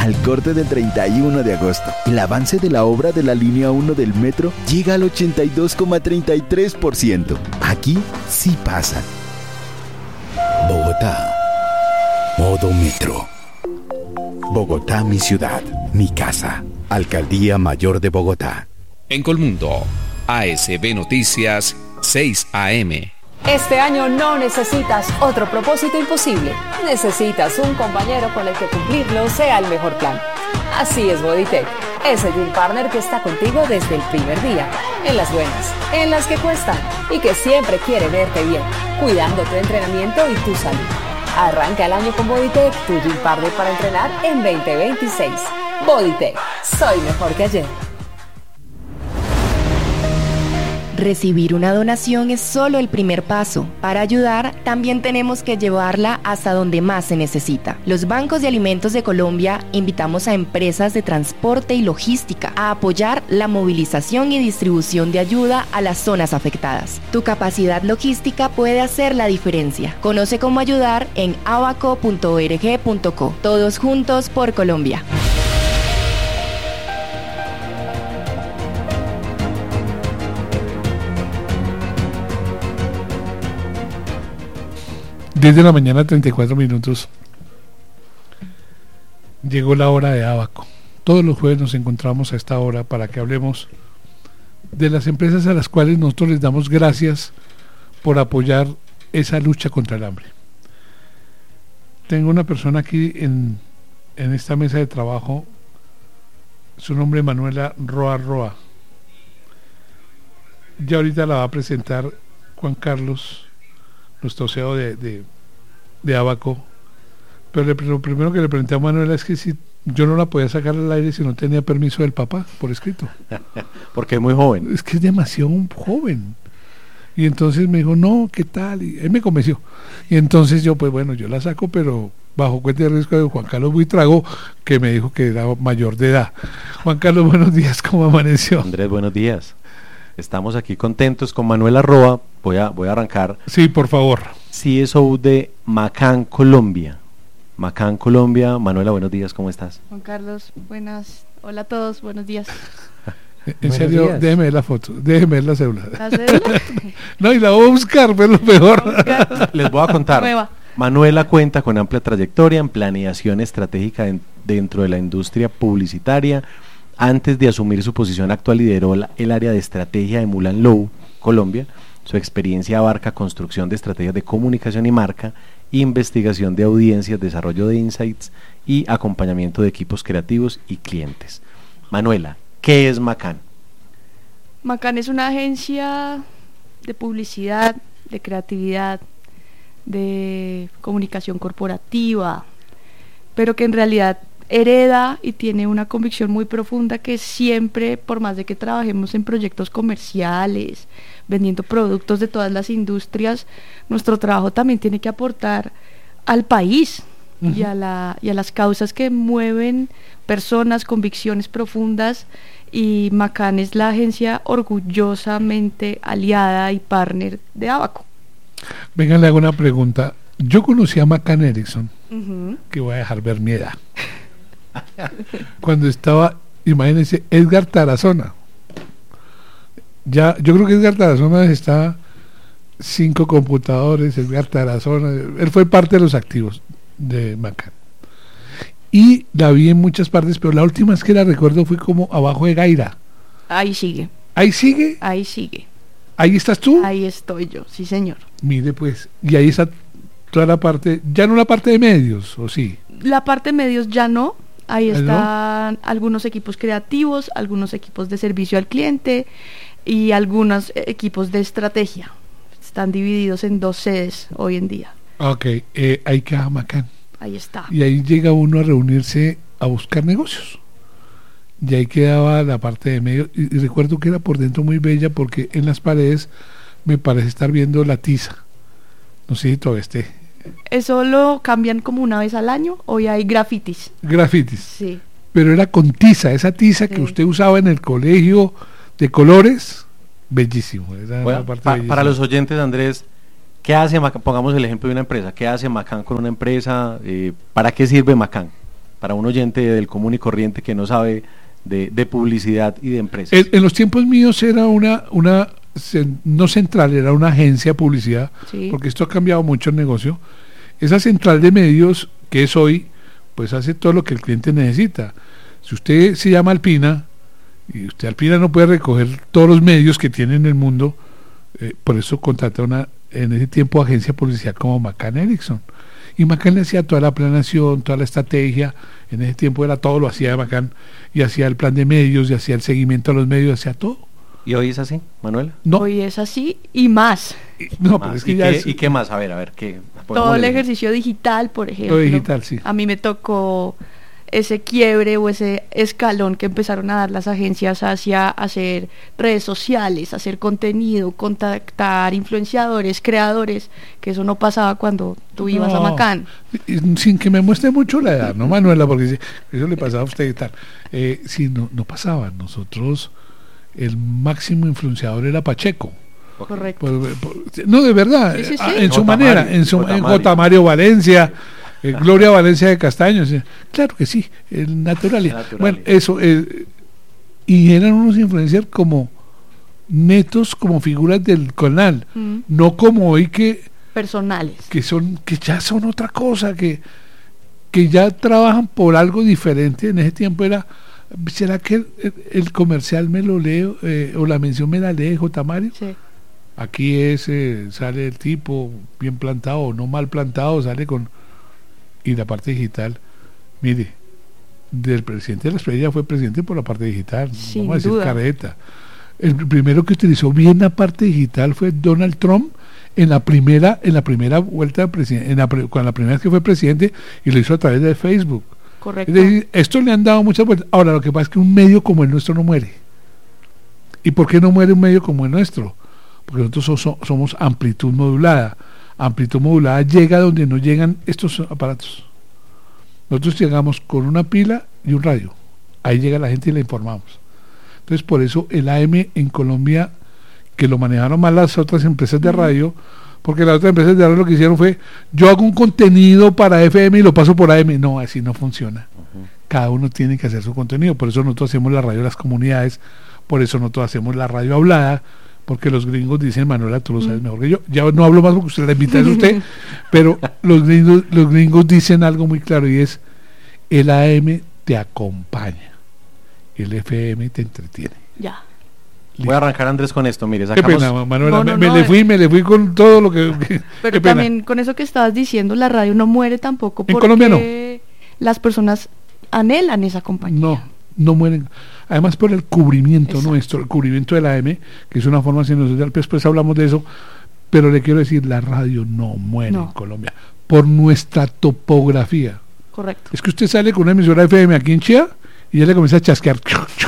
al corte del 31 de agosto. El avance de la obra de la línea 1 del metro llega al 82,33%. Aquí sí pasa. Bogotá. Modo metro. Bogotá, mi ciudad, mi casa. Alcaldía Mayor de Bogotá. En Colmundo, ASB Noticias, 6 AM. Este año no necesitas otro propósito imposible. Necesitas un compañero con el que cumplirlo sea el mejor plan. Así es Bodytech, ese gym partner que está contigo desde el primer día, en las buenas, en las que cuestan y que siempre quiere verte bien, cuidando tu entrenamiento y tu salud. Arranca el año con Bodytech, tu gym partner para entrenar en 2026. Bodytech, soy mejor que ayer. Recibir una donación es solo el primer paso. Para ayudar, también tenemos que llevarla hasta donde más se necesita. Los bancos de alimentos de Colombia invitamos a empresas de transporte y logística a apoyar la movilización y distribución de ayuda a las zonas afectadas. Tu capacidad logística puede hacer la diferencia. Conoce cómo ayudar en abaco.org.co. Todos juntos por Colombia. Desde la mañana, 34 minutos. Llegó la hora de Abaco. Todos los jueves nos encontramos a esta hora para que hablemos de las empresas a las cuales nosotros les damos gracias por apoyar esa lucha contra el hambre. Tengo una persona aquí en esta mesa de trabajo, su nombre es Manuela Roa. Ya ahorita la va a presentar Juan Carlos, nuestro CEO de Abaco, pero lo primero que le pregunté a Manuela es que si yo no la podía sacar al aire si no tenía permiso del papá por escrito. Porque es muy joven. Es que es demasiado joven. Y entonces me dijo, no, ¿qué tal? Y él me convenció. Y entonces yo, pues bueno, yo la saco, pero bajo cuenta de riesgo de Juan Carlos Buitrago, que me dijo que era mayor de edad. Juan Carlos, buenos días, ¿cómo amaneció? Andrés, buenos días. Estamos aquí contentos con Manuela Roa. Voy a arrancar. Sí, por favor. CSO de Macán, Colombia. Macán, Colombia. Manuela, buenos días, ¿cómo estás? Juan Carlos, buenas. Hola a todos, buenos días. En serio, déjeme ver la foto, déjeme ver la cédula. ¿La cédula? No, y la voy a buscar, pero lo mejor. Les voy a contar. Nueva. Manuela cuenta con amplia trayectoria en planeación estratégica dentro de la industria publicitaria. Antes de asumir su posición actual, lideró el área de estrategia de Mulan Low, Colombia. Su experiencia abarca construcción de estrategias de comunicación y marca, investigación de audiencias, desarrollo de insights y acompañamiento de equipos creativos y clientes. Manuela, ¿qué es Macán? Macán es una agencia de publicidad, de creatividad, de comunicación corporativa, pero que en realidad hereda y tiene una convicción muy profunda que siempre, por más de que trabajemos en proyectos comerciales, vendiendo productos de todas las industrias, nuestro trabajo también tiene que aportar al país y a las causas que mueven personas, convicciones profundas, y Macán es la agencia orgullosamente aliada y partner de Abaco. Venga, le hago una pregunta. Yo conocí a Macán Erickson, que voy a dejar ver mi edad. Cuando estaba, imagínense, Edgar Tarazona. Ya, yo creo que Edgar Tarazona está 5 computadores, Edgar Tarazona, él fue parte de los activos de Macán. Y la vi en muchas partes, pero la última vez que la recuerdo fue como abajo de Gaira. Ahí sigue. ¿Ahí sigue? Ahí sigue. ¿Ahí estás tú? Ahí estoy yo, sí señor. Mire pues, y ahí está toda la parte, ya no la parte de medios, ¿o sí? La parte de medios ya no. Ahí ¿no? están algunos equipos creativos, algunos equipos de servicio al cliente y algunos equipos de estrategia. Están divididos en 2 sedes hoy en día. Ok, ahí queda Macán. Ahí está. Y ahí llega uno a reunirse a buscar negocios. Y ahí quedaba la parte de medio. Y recuerdo que era por dentro muy bella porque en las paredes me parece estar viendo la tiza. No sé si todavía esté. Eso lo cambian como una vez al año. Hoy hay grafitis. Grafitis. Sí. Pero era con tiza, esa tiza que usted usaba en el colegio de colores, bellísimo. Bueno, para los oyentes, Andrés, ¿qué hace Macán? Pongamos el ejemplo de una empresa. ¿Qué hace Macán con una empresa? ¿Para qué sirve Macán? para un oyente del común y corriente que no sabe de publicidad y de empresas? En los tiempos míos era no central, era una agencia de publicidad, Sí. porque esto ha cambiado mucho el negocio. Esa central de medios que es hoy, pues hace todo lo que el cliente necesita. Si usted se llama Alpina, y usted Alpina no puede recoger todos los medios que tiene en el mundo, por eso contrata en ese tiempo agencia de publicidad como McCann Erickson. Y McCann le hacía toda la planeación, toda la estrategia. En ese tiempo era todo, lo hacía McCann, y hacía el plan de medios, y hacía el seguimiento a los medios, hacía todo. ¿Y hoy es así, Manuela? No, Hoy es así y más. no, Más. pero es que ¿Y ya qué, ¿Y qué más? A ver, ¿qué? Todo el ejercicio digital, por ejemplo. Todo digital, sí. A mí me tocó ese quiebre o ese escalón que empezaron a dar las agencias hacia hacer redes sociales, hacer contenido, contactar influenciadores, creadores, que eso no pasaba cuando tú ibas a No, McCann. sin que me muestre mucho la edad, ¿no, Manuela? Porque eso le pasaba a usted y tal. Sí, no pasaba. Nosotros, el máximo influenciador era Pacheco. Correcto. No, de verdad, Sí. en su J. manera, Mario, en J. Mario Valencia, Gloria Valencia de Castaños, claro que sí, el Naturalia. Bueno, eso, y eran unos influencers como netos, como figuras del canal, no como hoy Personales. que ya son otra cosa, que ya trabajan por algo diferente. En ese tiempo era, ¿será que el comercial me lo leo, o la mención me la lee J. Mario? Sí. Aquí sale el tipo bien plantado o no mal plantado, sale con... Y la parte digital, mire, del presidente de la Estrella fue presidente por la parte digital, Sin vamos a decir duda. careta. El primero que utilizó bien la parte digital fue Donald Trump en la primera vuelta de con la primera vez que fue presidente, y lo hizo a través de Facebook. Correcto. Es decir, esto le han dado muchas vueltas. Ahora, lo que pasa es que un medio como el nuestro no muere. ¿Y por qué no muere un medio como el nuestro? Porque nosotros somos amplitud modulada. Amplitud modulada llega donde no llegan estos aparatos. Nosotros llegamos con una pila y un radio. Ahí llega la gente y la informamos. Entonces, por eso el AM en Colombia, que lo manejaron mal las otras empresas de radio, porque las otras empresas de radio lo que hicieron fue, yo hago un contenido para FM y lo paso por AM. No, así no funciona. Cada uno tiene que hacer su contenido. Por eso nosotros hacemos la radio de las comunidades, por eso nosotros hacemos la radio hablada, porque los gringos dicen, Manuela, tú lo sabes mejor que yo. Ya no hablo más porque usted la invita, es usted, pero los gringos dicen algo muy claro, y es, el AM te acompaña, el FM te entretiene. Ya. Voy a arrancar, Andrés, con esto. Mire, Qué sacamos... pena, Manuela, No, me le fui con todo lo que Pero qué pena. también con eso que estabas diciendo, la radio no muere tampoco En porque Colombia no. las personas anhelan esa compañía. No mueren. Además, por el cubrimiento Exacto. nuestro, el cubrimiento de la AM, que es una forma sinusoidal, después hablamos de eso, pero le quiero decir, la radio no muere No. en Colombia, por nuestra topografía. Correcto. Es que usted sale con una emisora FM aquí en Chía y ya le comienza a chasquear.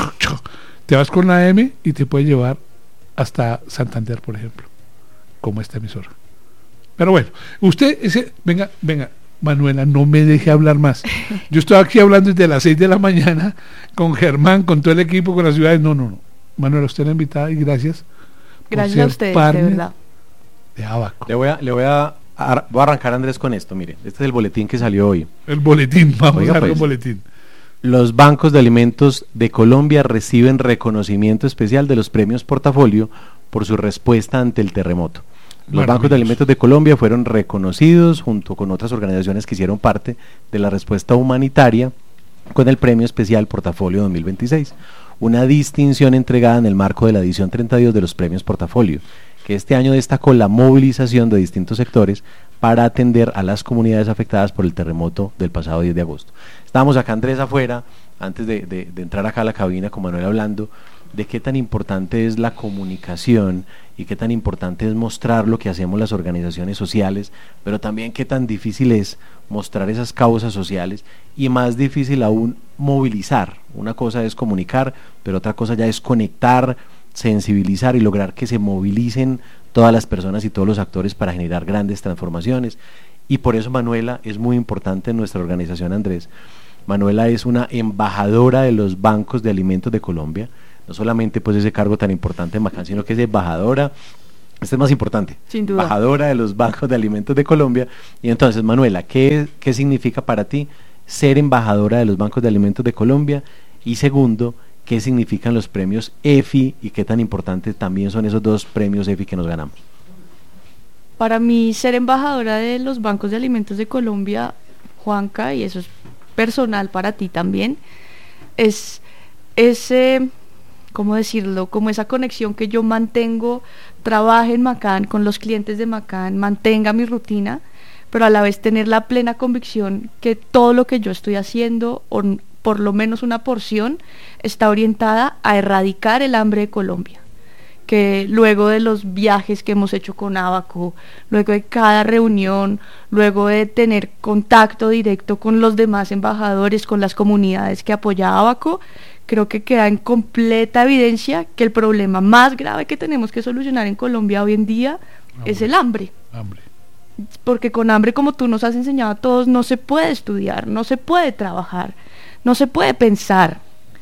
Te vas con la AM y te puede llevar hasta Santander, por ejemplo, como esta emisora. Pero bueno, usted, venga, Manuela, no me deje hablar más. Yo estoy aquí hablando desde las 6 de la mañana con Germán, con todo el equipo, con las ciudades. No. Manuela, usted es la invitada, y gracias. por Gracias ser a ustedes, de partner verdad. de Abaco. Voy a arrancar, Andrés, con esto. Mire, este es el boletín que salió hoy. El boletín, vamos Oiga, a dar pues. un boletín. Los bancos de alimentos de Colombia reciben reconocimiento especial de los premios Portafolio por su respuesta ante el terremoto. Los bancos de alimentos de Colombia fueron reconocidos junto con otras organizaciones que hicieron parte de la respuesta humanitaria con el premio especial Portafolio 2026, una distinción entregada en el marco de la edición 32 de los premios Portafolio, que este año destacó la movilización de distintos sectores para atender a las comunidades afectadas por el terremoto del pasado 10 de agosto. Estábamos acá, Andrés, afuera, antes de entrar acá a la cabina con Manuel, hablando de qué tan importante es la comunicación y qué tan importante es mostrar lo que hacemos las organizaciones sociales, pero también qué tan difícil es mostrar esas causas sociales, y más difícil aún movilizar. Una cosa es comunicar, pero otra cosa ya es conectar, sensibilizar y lograr que se movilicen todas las personas y todos los actores para generar grandes transformaciones. Y por eso Manuela es muy importante en nuestra organización, Andrés. Manuela es una embajadora de los bancos de alimentos de Colombia, no solamente pues ese cargo tan importante en McCann, sino que es embajadora, este es más importante, Sin duda. embajadora de los bancos de alimentos de Colombia. Y entonces, Manuela, ¿qué significa para ti ser embajadora de los bancos de alimentos de Colombia? Y segundo, ¿qué significan los premios EFI y qué tan importantes también son esos 2 premios EFI que nos ganamos? Para mí, ser embajadora de los bancos de alimentos de Colombia, Juanca, y eso es personal para ti también, es ese, ¿cómo decirlo? Como esa conexión que yo mantengo, trabaje en Macán con los clientes de Macán, mantenga mi rutina, pero a la vez tener la plena convicción que todo lo que yo estoy haciendo, o por lo menos una porción, está orientada a erradicar el hambre de Colombia. Que luego de los viajes que hemos hecho con Abaco, luego de cada reunión, luego de tener contacto directo con los demás embajadores, con las comunidades que apoya a Abaco, creo que queda en completa evidencia que el problema más grave que tenemos que solucionar en Colombia hoy en día es el hambre. Porque con hambre, como tú nos has enseñado a todos, no se puede estudiar, no se puede trabajar, no se puede pensar.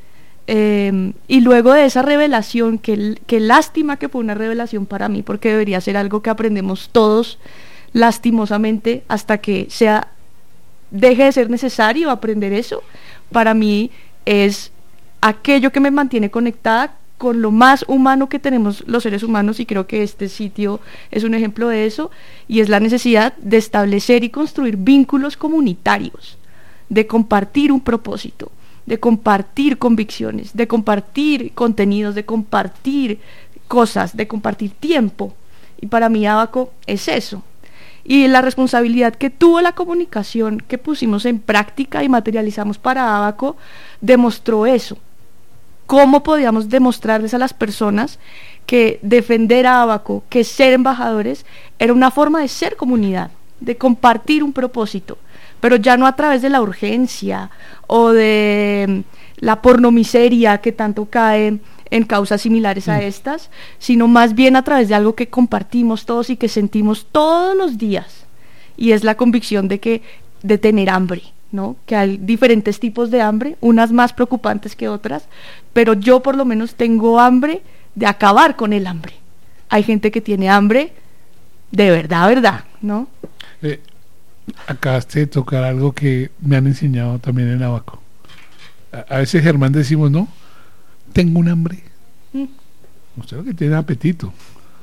Y luego de esa revelación, que lástima que fue una revelación para mí, porque debería ser algo que aprendemos todos lastimosamente hasta que deje de ser necesario aprender eso. Para mí es aquello que me mantiene conectada con lo más humano que tenemos los seres humanos, y creo que este sitio es un ejemplo de eso, y es la necesidad de establecer y construir vínculos comunitarios, de compartir un propósito, de compartir convicciones, de compartir contenidos, de compartir cosas, de compartir tiempo. Y para mí Abaco es eso. Y la responsabilidad que tuvo la comunicación que pusimos en práctica y materializamos para Abaco demostró eso. Cómo podíamos demostrarles a las personas que defender a Abaco, que ser embajadores, era una forma de ser comunidad, de compartir un propósito, pero ya no a través de la urgencia o de la pornomiseria que tanto cae en causas similares a estas, sino más bien a través de algo que compartimos todos y que sentimos todos los días, y es la convicción de tener hambre, ¿no? Que hay diferentes tipos de hambre, unas más preocupantes que otras, pero yo por lo menos tengo hambre de acabar con el hambre. Hay gente que tiene hambre de verdad, ¿no? Acabaste de tocar algo que me han enseñado también en Abaco. A veces, Germán, decimos, ¿no? Tengo un hambre. Usted lo que tiene apetito.